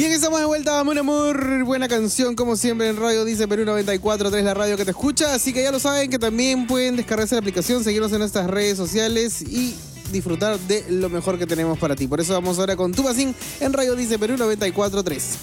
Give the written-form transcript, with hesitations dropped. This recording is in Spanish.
Bien, estamos de vuelta, Mon Amour. Buena canción, como siempre, en Radio Dice Perú 94.3, la radio que te escucha. Así que ya lo saben que también pueden descargarse la aplicación, seguirnos en nuestras redes sociales y disfrutar de lo mejor que tenemos para ti. Por eso vamos ahora con Tupacín en Radio Dice Perú 94.3.